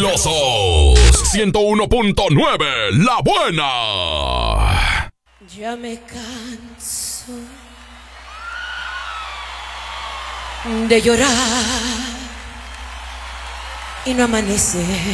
fabulosos. 101.9, La Buena. Ya me canso de llorar y no amanecer.